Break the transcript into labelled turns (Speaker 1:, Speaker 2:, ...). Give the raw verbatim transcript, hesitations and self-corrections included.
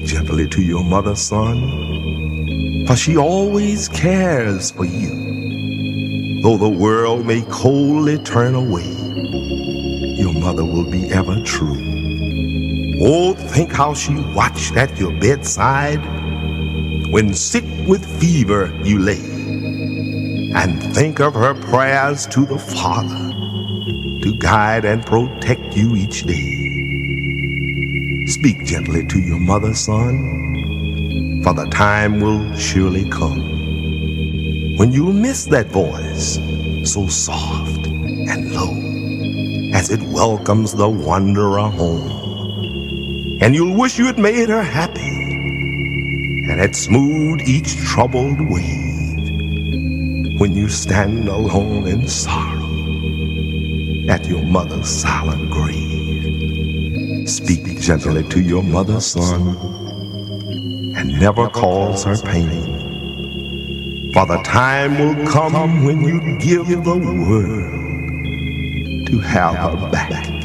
Speaker 1: gently to your mother, son, for she always cares for you. Though the world may coldly turn away, your mother will be ever true. Oh, think how she watched at your bedside when sick with fever you lay, and think of her prayers to the Father to guide and protect you each day. Speak gently to your mother, son, for the time will surely come when you'll miss that voice so soft and low as it welcomes the wanderer home. And you'll wish you had made her happy and had smoothed each troubled wave when you stand alone in sorrow at your mother's silent grave. Speak gently to your mother, son, and never cause her pain, for the time will come when you give the world to have her back